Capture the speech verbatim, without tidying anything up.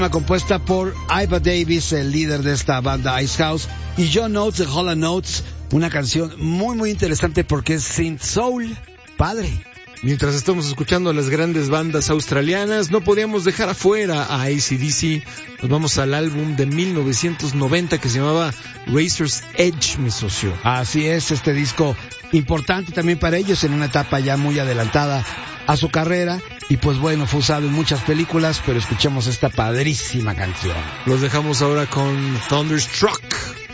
compuesta por Iva Davis, el líder de esta banda Icehouse, y John Oates de Hall and Oates, una canción muy muy interesante porque es synth soul, padre. Mientras estamos escuchando a las grandes bandas australianas, no podíamos dejar afuera a A C D C. Nos vamos al álbum de mil novecientos noventa que se llamaba Razor's Edge, mi socio. Así es, este disco importante también para ellos en una etapa ya muy adelantada a su carrera, y pues bueno, fue usado en muchas películas, pero escuchemos esta padrísima canción. Los dejamos ahora con Thunderstruck.